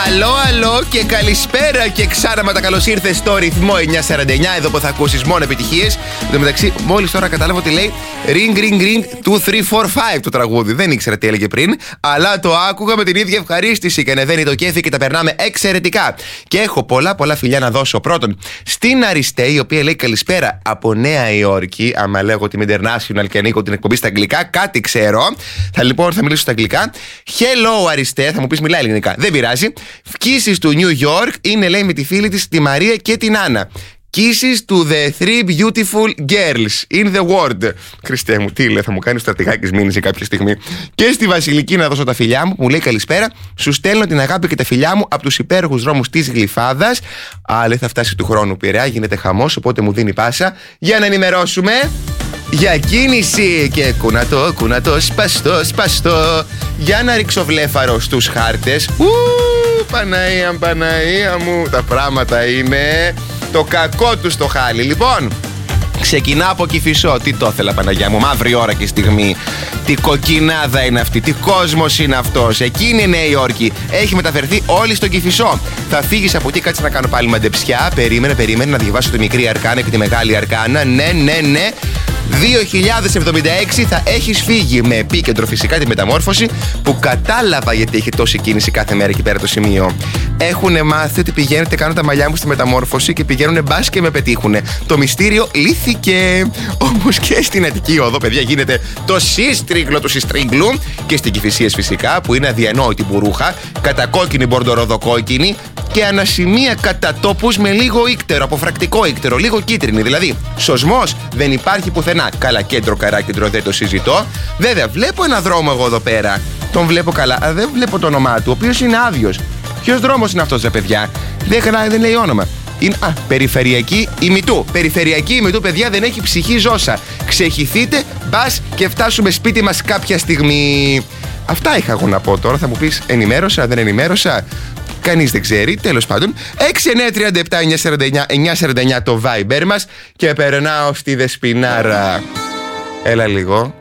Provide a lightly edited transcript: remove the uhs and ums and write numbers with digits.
Αλό και καλησπέρα και ξάραματα, καλώς ήρθες στο ρυθμό 949, εδώ που θα ακούσεις μόνο επιτυχίες. Εν τω μεταξύ, μόλις τώρα κατάλαβα ότι λέει Ring, ring, ring, 2, 3, 4, 5 το τραγούδι. Δεν ήξερα τι έλεγε πριν, αλλά το άκουγα με την ίδια ευχαρίστηση και ανεβαίνει το κέφι και τα περνάμε εξαιρετικά. Και έχω πολλά φιλιά να δώσω. Πρώτον, στην Αριστέ, η οποία λέει καλησπέρα από Νέα Υόρκη. Άμα λέγω ότι είμαι international και ανοίγω την εκπομπή στα αγγλικά, κάτι ξέρω. Θα μιλήσω στα αγγλικά. Hello Αριστέ, θα μου πεις μιλάει ελληνικά. Δεν πειράζει. Kisses του New York είναι, λέει, με τη φίλη της τη Μαρία και την Άννα. Kisses to the 3 beautiful girls in the world. Χριστέ μου, τι λέει, θα μου κάνει στρατηγάκης μήνυση κάποια στιγμή. Και στη Βασιλική να δώσω τα φιλιά μου, που μου λέει καλησπέρα. Σου στέλνω την αγάπη και τα φιλιά μου από τους υπέροχους δρόμους της Γλυφάδας. Αλλά θα φτάσει του χρόνου Πειραιά, γίνεται χαμός, οπότε μου δίνει πάσα για να ενημερώσουμε για κίνηση. Και κουνατό, σπαστό. Για να ρίξω βλέφαρο στους χάρτες. Παναία μου, τα πράγματα είναι το κακό του στο χάλι. Λοιπόν, ξεκινά από Κηφισό. Τι το ήθελα, Παναγιά μου, μαύρη ώρα και στιγμή. Τι κοκκινάδα είναι αυτή, τι κόσμος είναι αυτός. Εκείνη η Νέα Υόρκη. Έχει μεταφερθεί όλη στο Κηφισό. Θα φύγεις από εκεί, κάτσε να κάνω πάλι μαντεψιά. Περίμενε να διαβάσω τη μικρή αρκάνα και τη μεγάλη αρκάνα. Ναι. 2076 θα έχεις φύγει, με επίκεντρο φυσικά τη μεταμόρφωση, που κατάλαβα γιατί έχει τόση κίνηση κάθε μέρα εκεί πέρα το σημείο. Έχουνε μάθει ότι πηγαίνετε, κάνω τα μαλλιά μου στη μεταμόρφωση και πηγαίνουνε μπας και με πετύχουνε. Το μυστήριο λύθηκε. Όμως και στην Αττική Οδό, παιδιά, γίνεται το σύστριγκλο του συστρίγκλου. Και στην Κηφισίας φυσικά, που είναι αδιανόητη μπουρούχα, κατακόκκινη μπορντοροδοκόκκινη και ανασημεία κατά τόπους με λίγο ύκτερο, αποφρακτικό ύκτερο, λίγο κίτρινη. Δηλαδή, σωσμός δεν υπάρχει πουθενά. Καλά, κέντρο, καράκεντρο, δεν το συζητώ. Βέβαια, βλέπω ένα δρόμο εγώ εδώ πέρα. Τον βλέπω καλά, αλλά δεν βλέπω το όνομά του, ο οποίος είναι άδειος. Ποιος δρόμος είναι αυτός, ρε παιδιά? Δεν λέει όνομα. Είναι, Περιφερειακή Ημιτού. Περιφερειακή Ημιτού, παιδιά, δεν έχει ψυχή ζώσα. Ξεχυθείτε, μπας και φτάσουμε σπίτι μας κάποια στιγμή. Αυτά είχα εγώ να πω τώρα. Θα μου πεις, ενημέρωσα, δεν ενημέρωσα? Κανείς δεν ξέρει, τέλος πάντων. 6937-949 το Viber μας. Και περνάω στη Δεσποινάρα. Έλα λίγο.